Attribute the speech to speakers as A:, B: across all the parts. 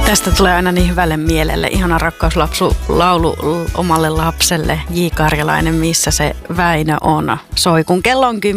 A: Tästä tulee aina niin hyvälle mielelle. Ihana rakkauslaulu omalle lapselle. J. Karjalainen, missä se Väinö on. Soi, kun kello on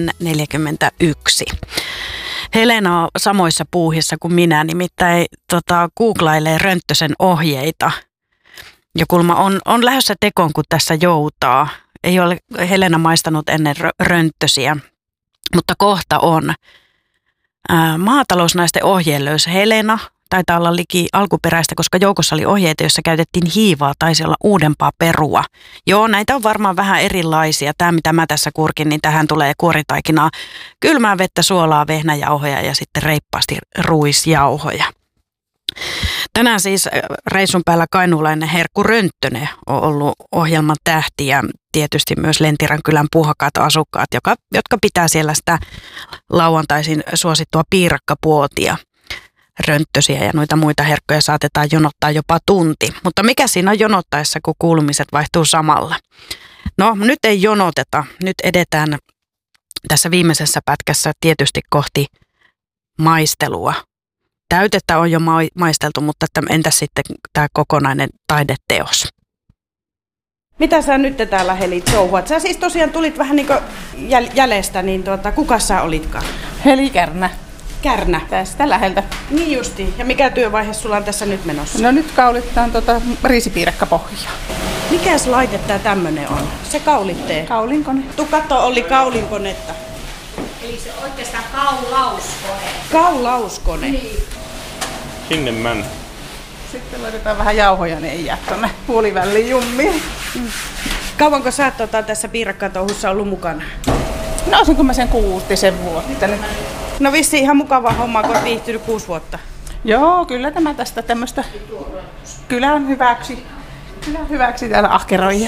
A: 10.41. Helena on samoissa puuhissa kuin minä, nimittäin googlailee Rönttösen ohjeita. Ja kulma on lähdössä tekoon, kun tässä joutaa. Ei ole Helena maistanut ennen Rönttösiä, mutta kohta on. Maatalousnaisten ohjelöys Helena. Taitaa olla liki alkuperäistä, koska joukossa oli ohjeita, joissa käytettiin hiivaa, taisi olla uudempaa perua. Joo, näitä on varmaan vähän erilaisia. Tämä, mitä mä tässä kurkin, niin tähän tulee kuoritaikinaa, kylmää vettä, suolaa, vehnäjauhoja ja sitten reippaasti ruisjauhoja. Tänään siis reissun päällä kainuulainen Herkku Rönttönen on ollut ohjelman tähti ja tietysti myös Lentiran kylän puuhakaat asukkaat, jotka pitää siellä sitä lauantaisin suosittua piirakkapuotia. Rönttösiä ja noita muita herkkoja saatetaan jonottaa jopa tunti. Mutta mikä siinä on jonottaessa, kun kuulumiset vaihtuu samalla? No, nyt ei jonoteta. Nyt edetään tässä viimeisessä pätkässä tietysti kohti maistelua. Täytettä on jo maisteltu, mutta entäs sitten tämä kokonainen taideteos? Mitä sä nyt täällä Heli touhuat? Sä siis tosiaan tulit vähän niin kuin jäljestä, niin kuka sä olitkaan?
B: Heli Kärnä.
A: Kärnä.
B: Tästä läheltä.
A: Niin justiin. Ja mikä työvaihe sulla on tässä nyt menossa?
B: No nyt kaulittaan riisipiirakkapohjaa.
A: Mikäs laite tää tämmönen on? Se kaulittee.
B: Kaulinkone.
A: Tu katso Olli kaulinkonetta.
C: Eli se oikeastaan kaulauskone.
A: Kaulauskone.
C: Niin.
D: Sinne mennä.
B: Sitten laitetaan vähän jauhoja, niin ei jää tonne puoliväliin jummiin.
A: Kauanko sä oot tässä piirakkatouhussa ollut mukana?
B: No olisinko mä sen 6 vuotta.
A: No vissiin ihan mukava homma, kun oot viihtynyt 6 vuotta.
B: Joo, kyllä tämä tästä tämmöistä kylän hyväksi täällä ahkeroija.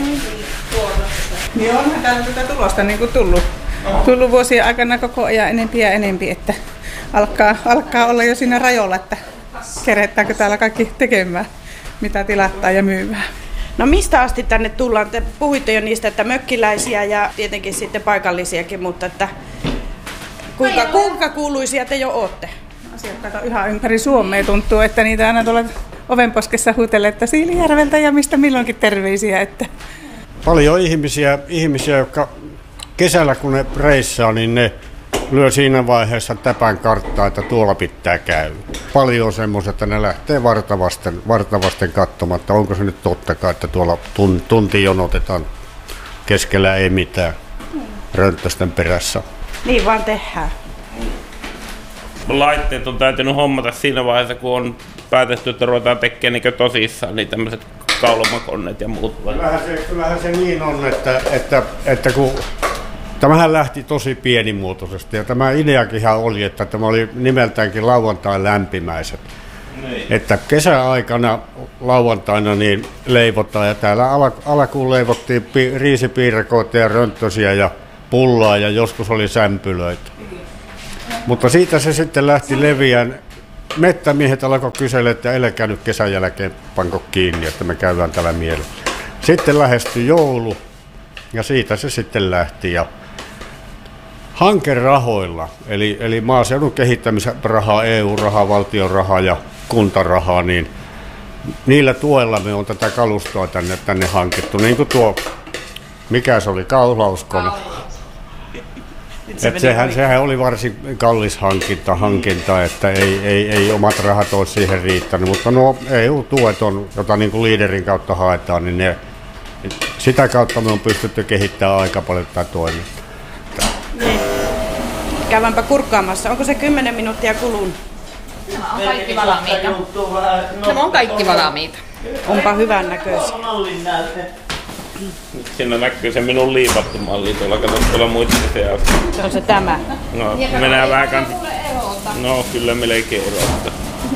B: Niin onhan täällä tätä tulosta niin kuin tullut vuosien aikana koko ajan enempi ja enempi, että alkaa olla jo siinä rajoilla, että keretäänkö täällä kaikki tekemään, mitä tilattaa ja myymään.
A: No mistä asti tänne tullaan? Te puhuitte jo niistä, että mökkiläisiä ja tietenkin sitten paikallisiakin, mutta että kuinka kuuluisia te jo ootte?
B: Asiakkaita ihan ympäri Suomea tuntuu, että niitä aina tuolla ovenposkessa huutelee, että Siilijärveltä ja mistä milloinkin terveisiä. Että.
E: Paljon ihmisiä, jotka kesällä kun ne reissaa, niin ne lyö siinä vaiheessa täpän karttaa, että tuolla pitää käydä. Paljon on semmoista, että ne lähtee vartavasten katsomaan, että onko se nyt tottakaan, että tuolla tunti jonotetaan, keskellä ei mitään, Rönttösten perässä.
A: Niin vaan tehdään.
D: Laitteet on täytynyt hommata siinä vaiheessa, kun on päätetty, että ruvetaan tekemään niin tosissaan niin tämmöiset kaulomakoneet ja muut.
E: Kyllähän se niin on, että kun tämähän lähti tosi pienimuotoisesti ja tämä ideakinhan oli, että tämä oli nimeltäänkin lauantain lämpimäiset. Niin. Että kesäaikana lauantaina niin leivotaan ja täällä alkuun leivottiin riisipiirakoita ja rönttösiä ja pullaa ja joskus oli sämpylöitä. Mutta siitä se sitten lähti leviään. Mettämiehet alkoi kysellä, että älkää nyt kesän jälkeen panko kiinni, että me käydään täällä mielessä. Sitten lähestyi joulu ja siitä se sitten lähti. Ja hankerahoilla, eli maaseudun kehittämisrahaa, EU-rahaa, valtion rahaa ja kuntarahaa, niin niillä tuella me on tätä kalustoa tänne hankittu. Niin kuin tuo, mikä se oli, kaulauskone. Sehän oli varsin kallis hankinta, että ei omat rahat ole siihen riittänyt, mutta nuo EU-tuet, jota niin kuin Leaderin kautta haetaan, niin sitä kautta me on pystytty kehittämään aika paljon tätä toimintaa.
A: Niin. Käydäänpä kurkkaamassa. Onko se 10 minuuttia kulunut?
C: Nämä on kaikki valmiita. Nämä on kaikki valmiita.
A: Onpa hyvän näköisiä.
D: Siinä näkyy se minun liipattu malli tuolla, kato tuolla muiden seassa.
A: Se on se tämä.
D: No, mennään vähän kanssa. No, kyllä melkein erottaa.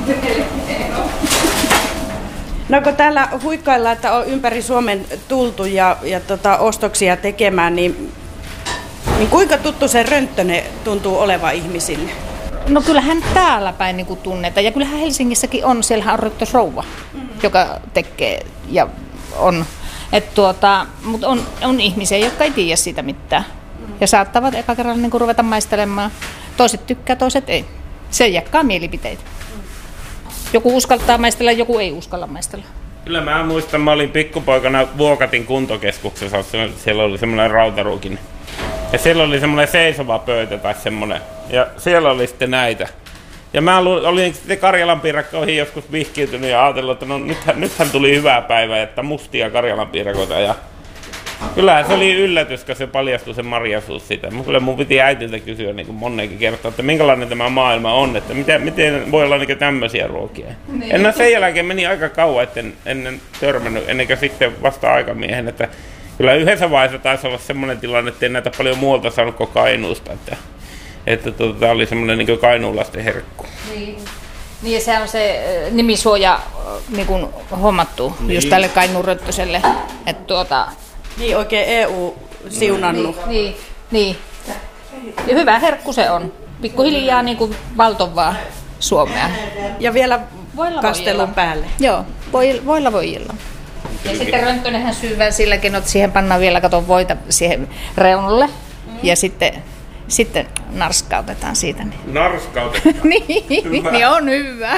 A: No kun täällä huikkaillaan, että on ympäri Suomen tultu ja ostoksia tekemään, niin kuinka tuttu se Rönttönen tuntuu olevan ihmisille?
C: No kyllähän täällä päin niin tunnetaan. Ja kyllähän Helsingissäkin on, siellähän on Rönttösrouva, joka tekee ja on. Mutta on ihmisiä, jotka ei tiedä siitä mitään. Ja saattavat eka kerralla niin ruveta maistelemaan. Toiset tykkää, toiset ei. Se jakaa mielipiteitä. Joku uskaltaa maistella, joku ei uskalla maistella.
D: Kyllä mä muistan, mä olin pikkupoikana Vuokatin kuntokeskuksessa, siellä oli semmoinen rautaruukin. Ja siellä oli semmoinen seisova pöytä tai semmoinen. Ja siellä oli sitten näitä. Ja mä olin sitten Karjalan piirakkoihin joskus vihkiytynyt ja ajatellut, että no nythän tuli hyvä päivä, että mustia Karjalan piirakoita. Ja kyllähän se oli yllätys, kun se paljastui se marjasuus siitä. Kyllä mun piti äitiltä kysyä niin moneenkin kertaa, että minkälainen tämä maailma on, että miten voi olla niin tämmöisiä ruokia. Niin. Ja sen jälkeen meni aika kauan, ennen törmännyt, ennen kuin sitten vasta aikamiehen. Että kyllä yhdessä vaiheessa taisi olla semmoinen tilanne, että ei näitä paljon muualta saanut kuin Kainuusta. Että tämä oli semmoinen niin kainuulaisten herkku.
C: Niin ja se on se nimisuoja niin kuin hommattu just tälle Kainuun Röttöselle.
A: Niin oikein EU siunannut.
C: Niin. Ja hyvä herkku se on. Pikkuhiljaa niin kuin valtovaa Suomea.
A: Ja vielä kastelun päälle.
C: Joo, voilla voijilla. Ja sitten Rönttönenhän syyvää silläkin, että siihen pannaan vielä voita siihen reunalle. Ja sitten narskautetaan siitä.
D: Narskautetaan?
C: niin on hyvä.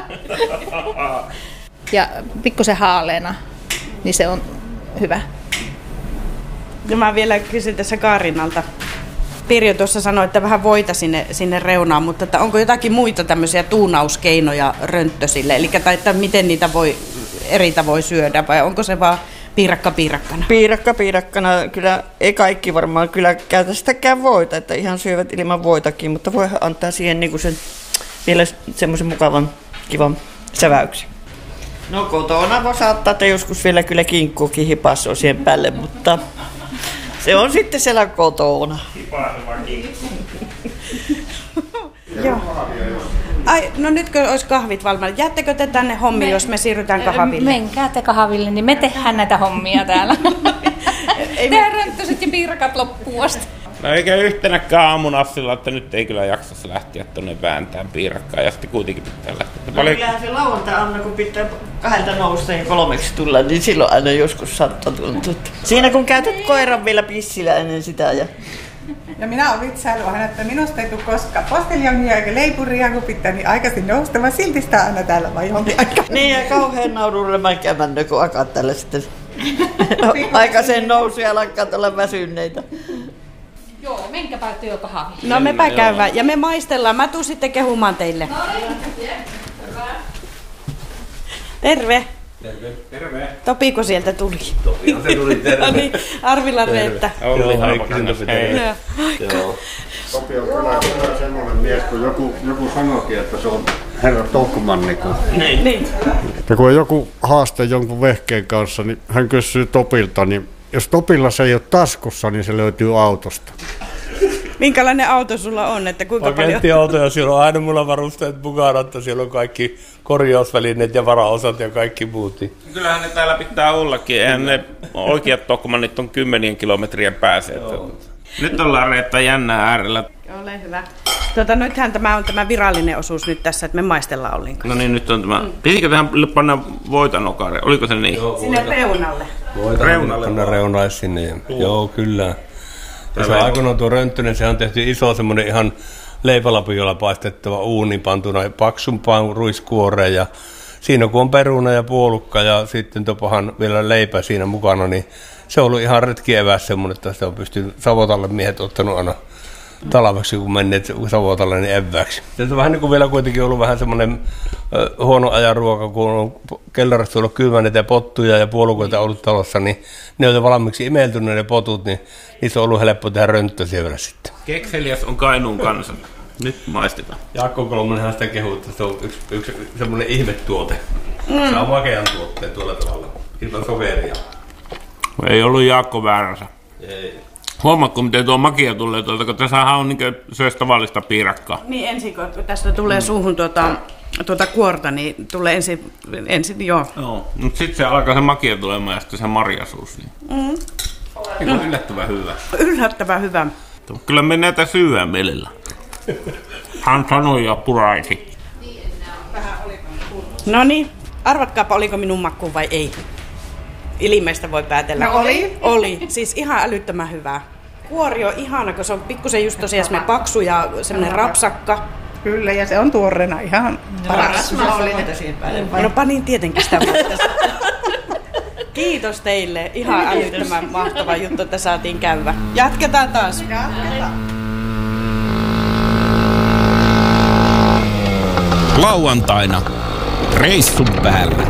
C: Ja pikkusen haaleena, niin se on hyvä.
A: Ja mä vielä kysyn tässä Kaarinalta. Pirjo tuossa sanoi, että vähän voita sinne reunaan, mutta että onko jotakin muita tämmöisiä tuunauskeinoja rönttösille? Eli että miten niitä voi eri tavoin syödä vai onko se vaan piirakka piirakkana?
F: Piirakka piirakkana. Kyllä ei kaikki varmaan kyllä käytä sitäkään voita, että ihan syövät ilman voitakin, mutta voi antaa siihen niinku sen vielä semmoisen mukavan, kivan säväyksen. No kotona voi saattaa, että joskus vielä kyllä kinkkuukin hipassoo siihen päälle, mutta se on sitten siellä kotona.
A: Joo. Ai, no nytkö olisi kahvit valmiina? Jäättekö te tänne hommiin, jos me siirrytään kahville?
C: Menkää te kahville, niin me tehdään näitä hommia täällä. Tehdään rönttöset ja piirakat loppuun asti.
D: No eikä yhtenäkään aamun Assilla, että nyt ei kyllä jaksassa lähteä tuonne vääntään piirakkaa ja sitten kuitenkin pitää lähteä.
F: No kyllähän se lauantai-aamuna, kun pitää 2 nousta ja 3 tulla, niin silloin aina joskus saattaa tulla. Siinä kun käytät koiran vielä pissillä ennen sitä.
B: Ja minä olen vitsailu aina, että minusta ei tule koskaan posteljonia eikä leipuria, kun pitää niin aikaisin nousta, vaan silti sitä aina täällä vai johonkin aikaan.
F: Niin ja kauhean naudulle mä kämän, kun alkaa tällä sitten aikaisen nousu ja lakkaat olla väsyneitä.
C: Joo, menkääpä työkahville.
A: No mepä käydään ja me maistellaan. Mä tuun sitten kehumaan teille. Terve.
G: Terve.
A: Topiko sieltä tuli?
G: Topihan se tuli, terve.
A: No niin, Arvila Reetta.
D: Olli Haapakangas.
E: Topi on kyllä semmoinen mies, kun joku sanoikin, että se on herra Tokmanni.
A: Niin.
E: Ja kun on joku haaste jonkun vehkeen kanssa, niin hän kysyy Topilta, niin jos Topilla se ei ole taskussa, niin se löytyy autosta.
A: Minkälainen auto sulla on? Että kuinka
G: Agenttiauto ja siellä on aina mulla varusteet mukana, että siellä on kaikki korjausvälineet ja varaosat ja kaikki muut.
D: Kyllähän ne täällä pitää ollakin. Eihän ne oikeat Tokmanit on 10 kilometrien päässä. Nyt ollaan Reetta jännää äärellä.
A: Ole hyvä. Nythän tämä on tämä virallinen osuus nyt tässä, että me maistellaan ollenkaan.
D: No niin, nyt on tämä. Pitikö tähän panna voita nokare? Oliko se niin?
A: Joo, sinne reunalle.
G: Voita panna reunalle sinne. Joo, kyllä. Ja se aikoinaan tuo Rönttönen, sehän on tehty iso semmoinen ihan leipälapiolla paistettava uuni pantuna paksumpaan ruiskuoreen. Ja siinä kun on peruna ja puolukka ja sitten topahan vielä leipä siinä mukana, niin se on ollut ihan retki eväs semmoinen, että sitä on pystynyt Savotalle miehet ottanut aina talveksi, kun menneet Savotalle niin evääksi. Se on vähän niin kuin vielä kuitenkin ollut vähän semmoinen huono ajan ruoka, kun on kellarissa ollut kylmäneitä ja pottuja ja puolukoita ollut talossa, niin ne on jo valmiiksi imeltyneet ne potut, niin niissä on ollut helppo tehdä rönttösiä vielä sitten.
D: Kekseliäs on Kainuun kansa. Nyt maistetaan.
G: Jaakko Kolmonenhan sitä kehuu, että se on yksi semmoinen ihmetuote. Se on makean tuotteen tuolla tavalla. Ilman sokeria.
D: Ei ollut Jaakko vääränsä.
G: Ei.
D: Huomaatko, miten tuo makia tulee tuolta, kun tässähän on niin söisi tavallista piirakkaa.
A: Niin ensin, kun tästä tulee suuhun tuota kuorta, niin tulee ensin joo.
D: Joo, mutta sitten se alkaa se makia tulemaan ja sitten se marjasuus. Niin. Se on yllättävän hyvä.
A: Yllättävän hyvä.
D: Kyllä me näitä syödään mielellä. Hän sanoi ja puraisi.
A: No niin, arvatkaapa oliko minun makkuun vai ei. Ilmeistä voi päätellä.
B: No oli.
A: Oli. Siis ihan älyttömän hyvää. Kuori on ihana, kun se on pikkusen just tosiaan semmoinen paksu ja semmoinen rapsakka.
B: Kyllä, ja se on tuoreena ihan paras.
F: Rasvaa siihen päälle.
A: No panin tietenkin sitä. Kiitos teille. Ihan älyttömän mahtava juttu, että saatiin käydä. Jatketaan taas.
B: Jatketaan.
H: Lauantaina reissun päällä.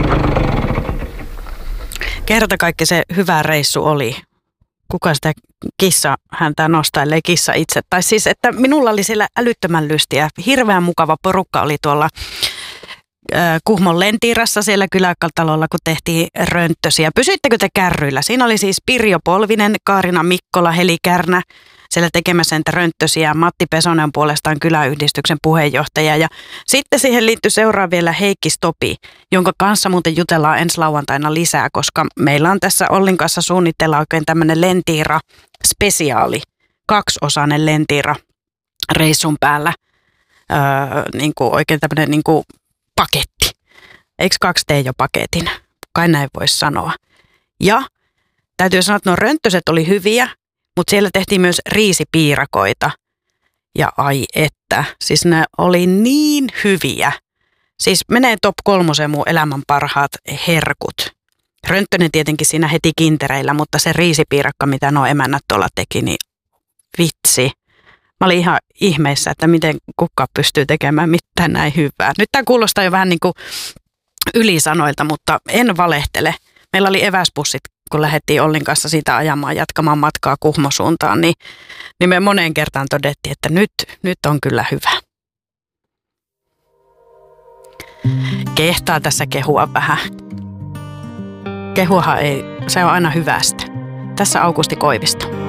A: Kerta kaikki se hyvä reissu oli. Kuka sitä kissa häntä nostailee, kissa itse. Tai siis, että minulla oli siellä älyttömän lystiä. Hirveän mukava porukka oli tuolla Kuhmon Lentiirassa siellä kylätalolla, kun tehtiin rönttösiä. Pysyittekö te kärryillä? Siinä oli siis Pirjo Polvinen, Kaarina Mikkola, Heli Kärnä siellä tekemässä niitä rönttösiä. Matti Pesonen puolestaan kyläyhdistyksen puheenjohtaja. Ja sitten siihen liittyi seuraan vielä Heikki Stopi, jonka kanssa muuten jutellaan ensi lauantaina lisää, koska meillä on tässä Ollin kanssa suunnitella oikein tämmöinen Lentiira-spesiaali, 2-osainen Lentiira reissun päällä. Niin kuin oikein tämmöinen niin kuin paketti. Eikö 2 tee jo paketin? Kai näin voisi sanoa. Ja täytyy sanoa, että nuo rönttöset oli hyviä, mutta siellä tehtiin myös riisipiirakoita. Ja ai että, siis ne oli niin hyviä. Siis menee top 3 mun elämän parhaat herkut. Rönttönen tietenkin siinä heti kintereillä, mutta se riisipiirakka, mitä nuo emännät tuolla teki, niin vitsi. Mä olin ihan ihmeissä, että miten kukaan pystyy tekemään mitään näin hyvää. Nyt tämä kuulostaa jo vähän niin kuin ylisanoilta, mutta en valehtele. Meillä oli eväspussit, kun lähdettiin Ollin kanssa siitä ajamaan, jatkamaan matkaa Kuhmosuuntaan, niin me moneen kertaan todettiin, että nyt on kyllä hyvä. Kehtaa tässä kehua vähän. Kehuahan ei, se on aina hyvästä. Tässä Aukusti Koivisto.